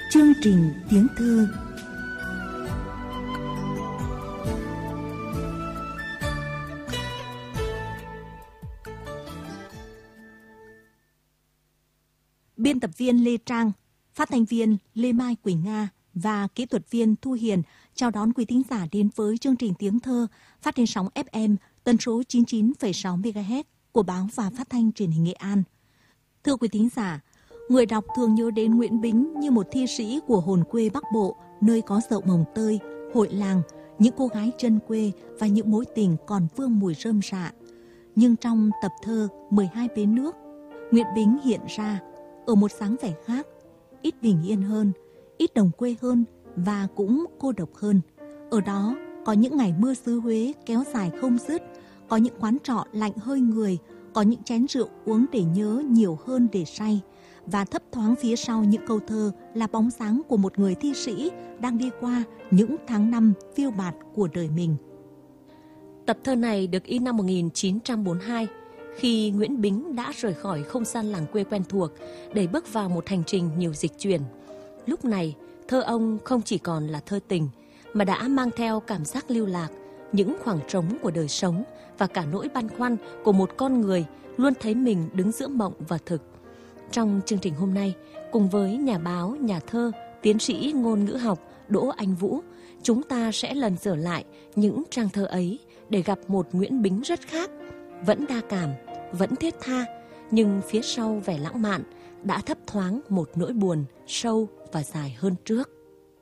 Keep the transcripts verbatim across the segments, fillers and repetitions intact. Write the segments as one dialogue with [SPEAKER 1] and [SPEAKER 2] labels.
[SPEAKER 1] Chương trình tiếng thơ. Biên tập viên Lê Trang, phát thanh viên Lê Mai Quỳnh Nga và kỹ thuật viên Thu Hiền chào đón quý thính giả đến với chương trình tiếng thơ phát trên sóng ép em tần số chín mươi chín phẩy sáu mê ga héc của báo và phát thanh truyền hình Nghệ An. Thưa quý thính giả, người đọc thường nhớ đến Nguyễn Bính như một thi sĩ của hồn quê Bắc Bộ, nơi có dậu mồng tơi, hội làng, những cô gái chân quê và những mối tình còn vương mùi rơm rạ. Nhưng trong tập thơ mười hai bến nước, Nguyễn Bính hiện ra ở một dáng vẻ khác, ít bình yên hơn, ít đồng quê hơn và cũng cô độc hơn. Ở đó có những ngày mưa xứ Huế kéo dài không dứt, có những quán trọ lạnh hơi người, có những chén rượu uống để nhớ nhiều hơn để say. Và thấp thoáng phía sau những câu thơ là bóng dáng của một người thi sĩ đang đi qua những tháng năm phiêu bạt của đời mình.
[SPEAKER 2] Tập thơ này được in năm một nghìn chín trăm bốn mươi hai, khi Nguyễn Bính đã rời khỏi không gian làng quê quen thuộc để bước vào một hành trình nhiều dịch chuyển. Lúc này, thơ ông không chỉ còn là thơ tình, mà đã mang theo cảm giác lưu lạc, những khoảng trống của đời sống và cả nỗi băn khoăn của một con người luôn thấy mình đứng giữa mộng và thực. Trong chương trình hôm nay, cùng với nhà báo, nhà thơ, tiến sĩ ngôn ngữ học Đỗ Anh Vũ, chúng ta sẽ lần dở lại những trang thơ ấy để gặp một Nguyễn Bính rất khác, vẫn đa cảm, vẫn thiết tha, nhưng phía sau vẻ lãng mạn đã thấp thoáng một nỗi buồn sâu và dài hơn trước.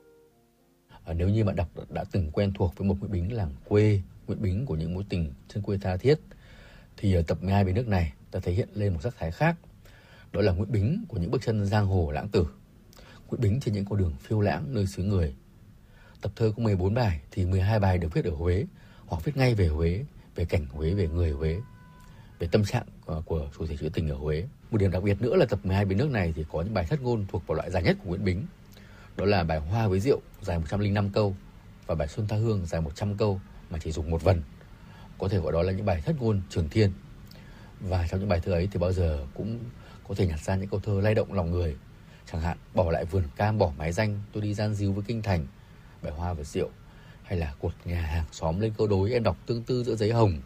[SPEAKER 3] À, nếu như bạn đọc đã từng quen thuộc với một Nguyễn Bính làng quê, Nguyễn Bính của những mối tình chân quê tha thiết, thì ở tập mười hai bến nước này ta thể hiện lên một sắc thái khác. Đó là Nguyễn Bính của những bước chân giang hồ lãng tử, Nguyễn Bính trên những con đường phiêu lãng nơi xứ người. Tập thơ có mười bốn bài thì mười hai bài được viết ở Huế, hoặc viết ngay về Huế, về cảnh Huế, về người Huế, về tâm trạng của chủ thể trữ tình ở Huế. Một điểm đặc biệt nữa là tập mười hai bến nước này thì có những bài thất ngôn thuộc vào loại dài nhất của Nguyễn Bính. Đó là bài Hoa với Rượu dài một trăm lẻ năm câu và bài Xuân Tha Hương dài một trăm câu mà chỉ dùng một vần. Có thể gọi đó là những bài thất ngôn trường thiên. Và trong những bài thơ ấy thì bao giờ cũng có thể nhặt ra những câu thơ lay động lòng người. Chẳng hạn bỏ lại vườn cam bỏ mái danh, tôi đi gian díu với kinh thành, bài Hoa và Rượu, hay là cột nhà hàng xóm lên câu đối em đọc tương tư giữa giấy hồng,